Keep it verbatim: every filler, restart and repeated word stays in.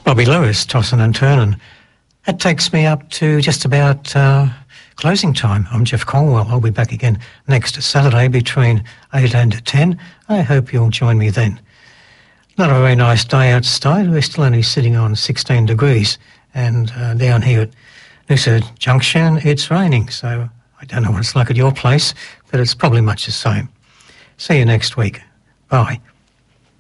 Robbie Lewis, Tossin' and Turnin'. That takes me up to just about uh, closing time. I'm Jeff Colwell. I'll be back again next Saturday between eight and ten. I hope you'll join me then. Not a very nice day outside. We're still only sitting on sixteen degrees, and uh, down here at Noosa Junction it's raining, so I don't know what it's like at your place, but it's probably much the same. See you next week. Bye.